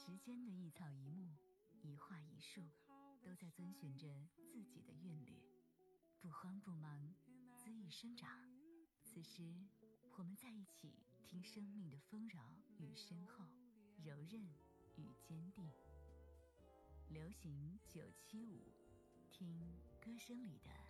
时间的一草一木，一画一树，都在遵循着自己的韵律，不慌不忙，恣意生长。此时我们在一起，听生命的丰饶与深厚，柔韧与坚定。流行975，听歌声里的